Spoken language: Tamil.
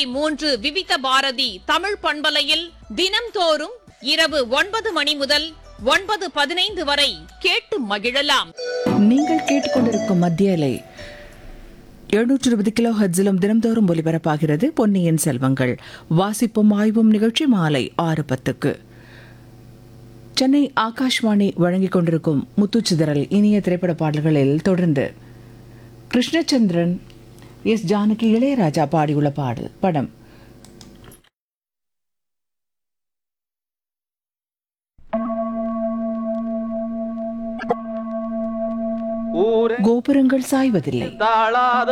101.3 விவித பாரதி தமிழ் பண்பலையில் தினம்தோறும் இரவு 9 மணி முதல் 9:15 வரை கேட்டு மகிழலாம். நீங்கள் கேட்டுக்கொண்டிருக்கும் மத்திய அலை 720 கிலோ ஹெர்ட்ஸிலும் தினம்தோறும் ஒலிபரப்பாகிறது. பொன்னியின் செல்வங்கள் வாசிப்பும் ஆய்வும் நிகழ்ச்சி மாலை 6:10. சென்னை ஆகாஷ்வாணி வழங்கிக் கொண்டிருக்கும் முத்துச்சிதறல் இனிய திரைப்பட பாடல்களில் தொடர்ந்து கிருஷ்ணச்சந்திரன், எஸ் ஜானகி, இளையராஜா பாடியுள்ள பாடல். படம் கோபுரங்கள் சாய்வதில்லை.